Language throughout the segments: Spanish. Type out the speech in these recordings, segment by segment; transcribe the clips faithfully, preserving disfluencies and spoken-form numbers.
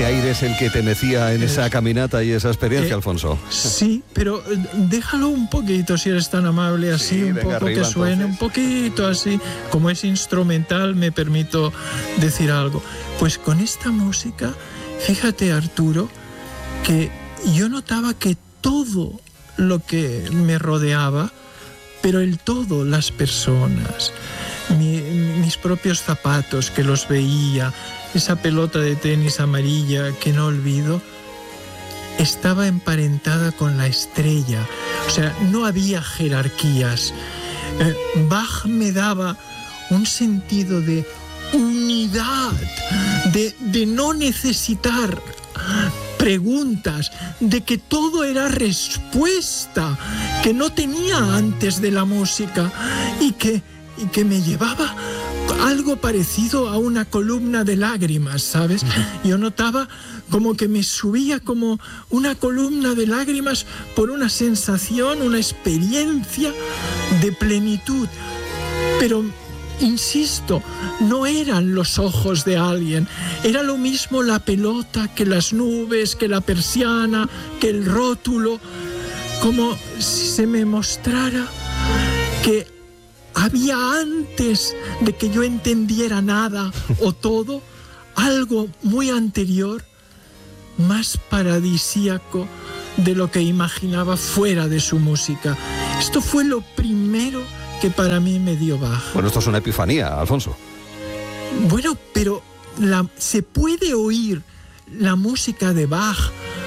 aire es el que te mecía en esa caminata y esa experiencia, eh, Alfonso? Sí, pero déjalo un poquito, si eres tan amable, así, sí, un poco arriba, que suene, entonces. Un poquito así. Como es instrumental, me permito decir algo. Pues con esta música, fíjate, Arturo, que yo notaba que todo lo que me rodeaba, pero el todo, las personas, mi, mis propios zapatos que los veía, esa pelota de tenis amarilla que no olvido, estaba emparentada con la estrella. O sea, no había jerarquías. Eh, Bach me daba un sentido de unidad, de, de no necesitar preguntas, de que todo era respuesta que no tenía antes de la música y que, y que me llevaba algo parecido a una columna de lágrimas, ¿sabes? Yo notaba como que me subía como una columna de lágrimas por una sensación, una experiencia de plenitud. Pero insisto, no eran los ojos de alguien, era lo mismo la pelota que las nubes, que la persiana, que el rótulo, como si se me mostrara que había antes de que yo entendiera nada o todo, algo muy anterior, más paradisíaco de lo que imaginaba fuera de su música. Esto fue lo primero que para mí me dio Bach. Bueno, esto es una epifanía, Alfonso. Bueno, pero la, se puede oír la música de Bach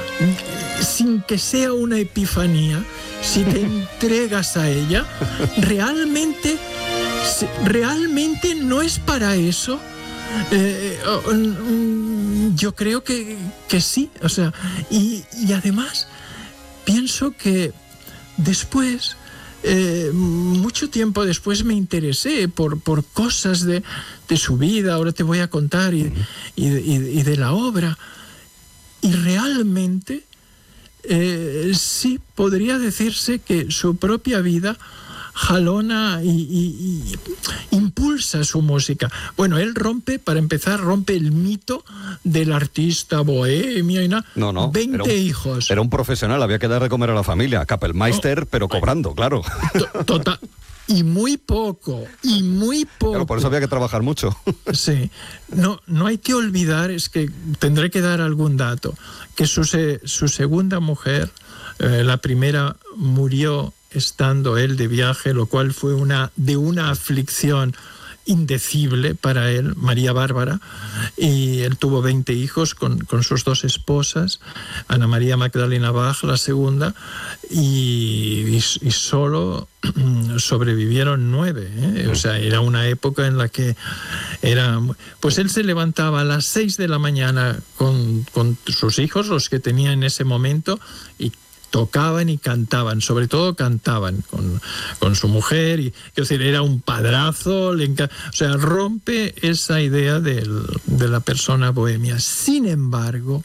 sin que sea una epifanía, si te entregas a ella. Realmente, realmente no es para eso. Eh, yo creo que, que sí, o sea, y, y además pienso que después, eh, mucho tiempo después me interesé por, por cosas de, de su vida, ahora te voy a contar, y, y, y, y de la obra, y realmente eh, sí podría decirse que su propia vida jalona y, y, y impulsa su música. Bueno, él rompe, para empezar, rompe el mito del artista bohemio y nada. No, no. veinte era un, hijos. Era un profesional, había que dar de comer a la familia. Kapellmeister, no, pero cobrando, claro. To, total. Y muy poco, y muy poco. Claro, por eso había que trabajar mucho. Sí. No, no hay que olvidar, es que tendré que dar algún dato, que su, su segunda mujer, eh, la primera murió estando él de viaje, lo cual fue una de una aflicción indecible para él, María Bárbara, y él tuvo veinte hijos con, con sus dos esposas, Ana María Magdalena Bach, la segunda, y, y, y solo sobrevivieron nueve, ¿eh? O sea, era una época en la que era... Pues él se levantaba a las seis de la mañana con, con sus hijos, los que tenía en ese momento, y tocaban y cantaban, sobre todo cantaban con, con su mujer, y quiero decir, era un padrazo, le enca... o sea, rompe esa idea del, de la persona bohemia. Sin embargo,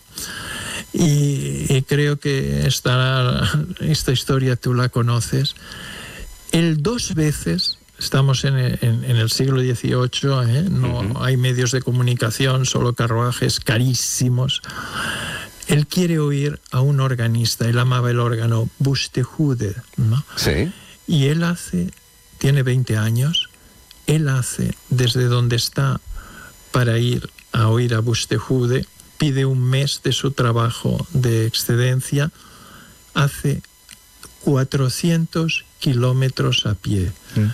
y, y creo que esta, esta historia tú la conoces, él dos veces, estamos en, en, en el siglo dieciocho, ¿eh? No uh-huh. hay medios de comunicación, solo carruajes carísimos. Él quiere oír a un organista, él amaba el órgano Buxtehude, ¿no? Sí. Y él hace, tiene veinte años, él hace desde donde está para ir a oír a Buxtehude, pide un mes de su trabajo de excedencia, hace cuatrocientos kilómetros a pie. Mm.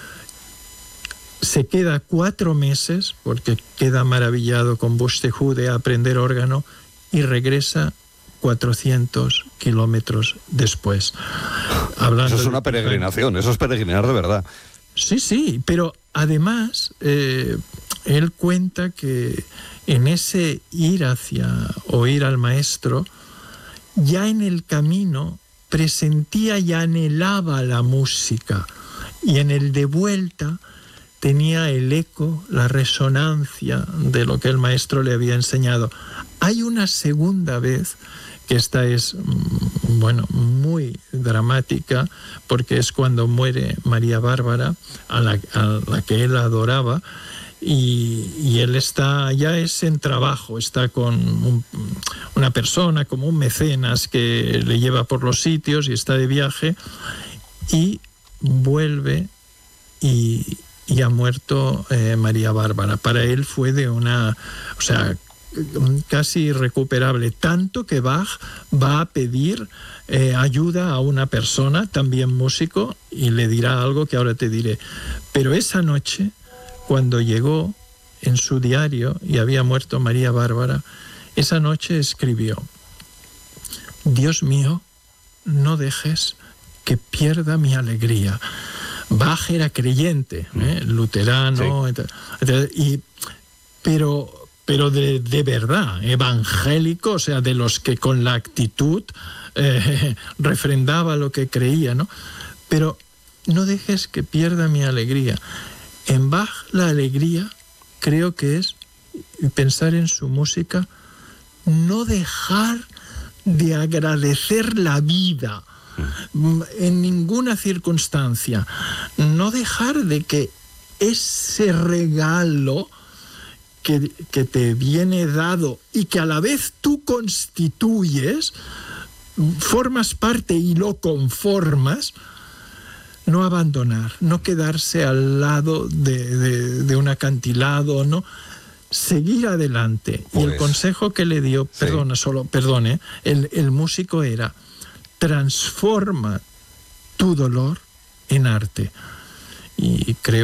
Se queda cuatro meses, porque queda maravillado con Buxtehude a aprender órgano, y regresa cuatrocientos kilómetros después. Hablando eso es una peregrinación, eso es peregrinar de verdad. Sí, sí, pero además eh, él cuenta que en ese ir hacia oír al maestro, ya en el camino presentía y anhelaba la música, y en el de vuelta tenía el eco, la resonancia de lo que el maestro le había enseñado. Hay una segunda vez, que esta es, bueno, muy dramática, porque es cuando muere María Bárbara, a la, a la que él adoraba, y, y él está, ya es en trabajo, está con un, una persona como un mecenas que le lleva por los sitios y está de viaje y vuelve y, y ha muerto eh, María Bárbara. Para él fue de una, o sea, casi irrecuperable, tanto que Bach va a pedir eh, ayuda a una persona, también músico, y le dirá algo que ahora te diré. Pero esa noche, cuando llegó en su diario y había muerto María Bárbara, esa noche escribió: Dios mío, no dejes que pierda mi alegría. Bach era creyente, ¿eh? luterano, sí. y, pero, pero de, de verdad, evangélico, o sea, de los que con la actitud eh, refrendaba lo que creía, ¿no? Pero no dejes que pierda mi alegría. En Bach la alegría creo que es pensar en su música, no dejar de agradecer la vida en ninguna circunstancia, no dejar de que ese regalo que, que te viene dado y que a la vez tú constituyes, formas parte y lo conformas, no abandonar, no quedarse al lado de, de, de un acantilado, no, seguir adelante. Pues, y el consejo que le dio, sí. perdona, solo, perdone, el, el músico era: transforma tu dolor en arte. Y creo